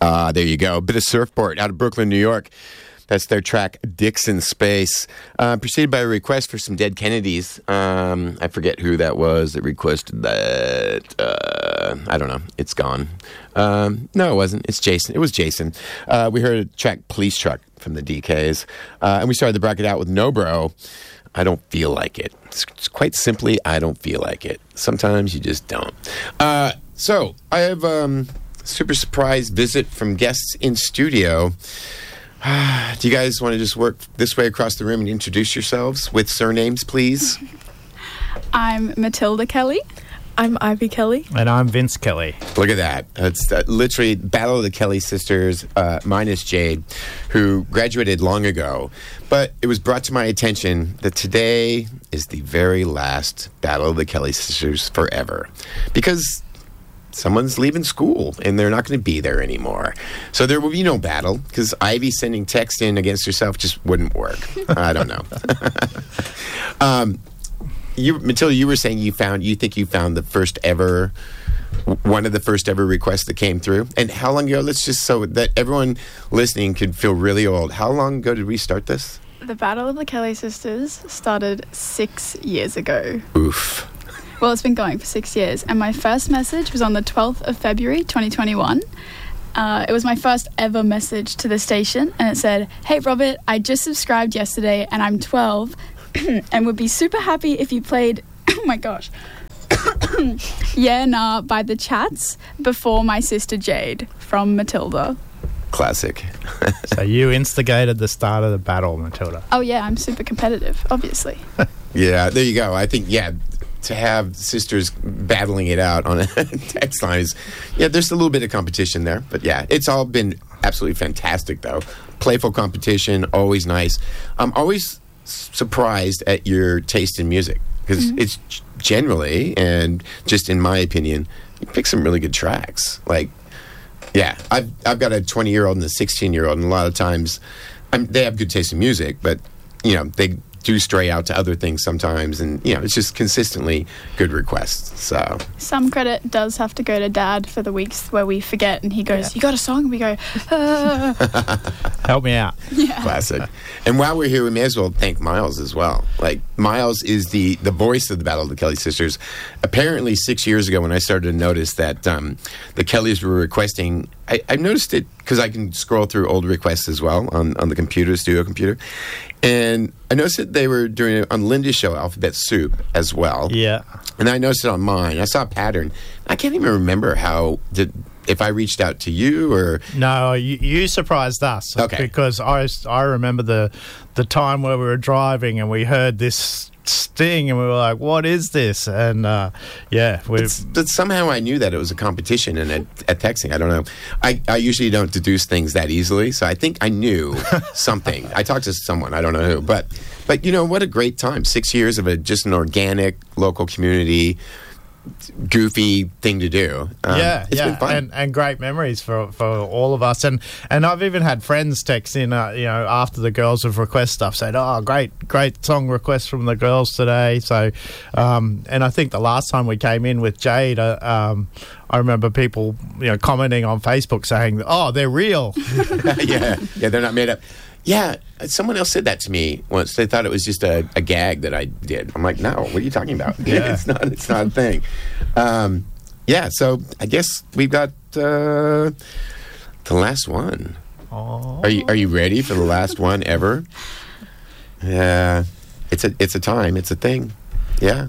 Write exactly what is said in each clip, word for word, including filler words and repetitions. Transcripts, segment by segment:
Ah, uh, there you go. A bit of Surfboard out of Brooklyn, New York. That's their track, Dixon Space. Uh, preceded by a request for some Dead Kennedys. Um, I forget who that was that requested that. Uh, I don't know. It's gone. Um, no, it wasn't. It's Jason. It was Jason. Uh, we heard a track, Police Truck, from the D Ks. Uh, and we started the bracket out with No Bro. I don't feel like it. It's, it's quite simply, I don't feel like it. Sometimes you just don't. Uh, so, I have a um, super surprise visit from guests in studio. Do you guys want to just work this way across the room and introduce yourselves with surnames, please? I'm Matilda Kelly. I'm Ivy Kelly. And I'm Vince Kelly. Look at that. It's uh, literally Battle of the Kelly sisters, uh, minus Jade, who graduated long ago. But it was brought to my attention that today is the very last Battle of the Kelly sisters forever. Because someone's leaving school and they're not going to be there anymore. So there will be no battle because Ivy sending text in against herself just wouldn't work. I don't know. um, you, Matilda, you were saying you found, you think you found the first ever, one of the first ever requests that came through. And how long ago? Let's just, so that everyone listening could feel really old. How long ago did we start this? The Battle of the Kelly sisters started six years ago. Oof. Well, it's been going for six years, and my first message was on the twelfth of February, twenty twenty-one. Uh, it was my first ever message to the station, and it said, "Hey, Robert, I just subscribed yesterday, and I'm twelve, and would be super happy if you played, oh my gosh, Yeah Nah by The Chats before my sister Jade," from Matilda. Classic. So you instigated the start of the battle, Matilda. Oh, yeah, I'm super competitive, obviously. Yeah, there you go. I think, yeah, to have sisters battling it out on a text line is, yeah, there's a little bit of competition there. But yeah, it's all been absolutely fantastic, though. Playful competition, always nice. I'm always surprised at your taste in music because mm-hmm. it's generally, and just in my opinion, you pick some really good tracks. Like, yeah, I've, I've got a twenty-year-old and a sixteen-year-old, and a lot of times I'm, they have good taste in music, but, you know, they do stray out to other things sometimes, and you know it's just consistently good requests. So some credit does have to go to Dad for the weeks where we forget and he goes, yeah. "You got a song?" And we go, ah. Help me out. Yeah. Classic. And while we're here, we may as well thank Miles as well. Like, Miles is the the voice of the Battle of the Kelly sisters. Apparently six years ago when I started to notice that um, the Kellys were requesting, I, I noticed it because I can scroll through old requests as well on, on the computer, studio computer. And I noticed that they were doing it on Linda's show, Alphabet Soup, as well. Yeah. And I noticed it on mine. I saw a pattern. I can't even remember how, did, if I reached out to you or... No, you, you surprised us. Okay. Because I, I remember the the time where we were driving and we heard this sting and we were like, what is this? And uh, yeah. But, but somehow I knew that it was a competition and at, at texting. I don't know. I, I usually don't deduce things that easily, so I think I knew something. I talked to someone, I don't know who. But, but you know, what a great time. Six years of a, just an organic local community, goofy thing to do. Um, yeah, it's yeah, been fun. And, and great memories for, for all of us. And and I've even had friends text in, uh, you know, after the girls have request stuff, saying, "Oh, great, great song request from the girls today." So, um, and I think the last time we came in with Jade, uh, um, I remember people, you know, commenting on Facebook saying, "Oh, they're real." yeah, yeah, they're not made up. Yeah, someone else said that to me once. They thought it was just a, a gag that I did. I'm like, no, what are you talking about? Yeah. it's not. It's not a thing. Um, yeah, so I guess we've got uh, the last one. Aww. Are you Are you ready for the last one ever? Yeah, it's a it's a time. It's a thing. Yeah.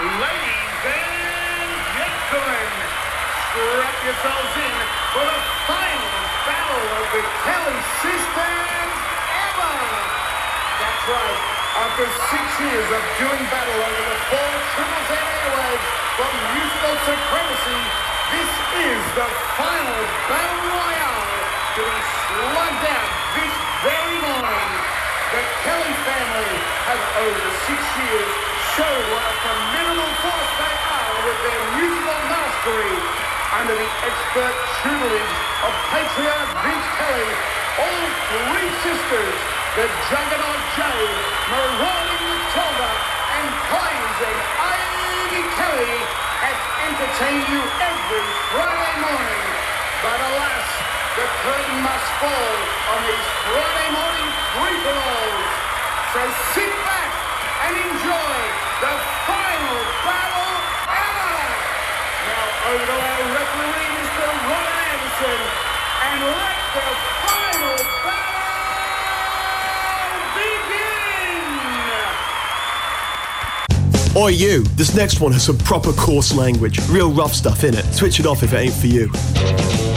After six years of doing battle over the four Triple Z airwaves from musical supremacy, this is the final battle royale to be slugged out this very morning. The Kelly family has, over the six years, showed what a formidable force they are with their musical mastery. Under the expert tutelage of patriarch Vince Kelly, all three sisters, the Juggernaut Jade, marauding Matilda, and blazing Ivy Kelly, has entertained you every Friday morning. But alas, the curtain must fall on these Friday morning free-for-alls. So sit back and enjoy the final battle ever. Now over to our referee, Mister Robert Anderson, and let the final battle begin. Oi you, this next one has some proper coarse language. Real rough stuff in it. Switch it off if it ain't for you.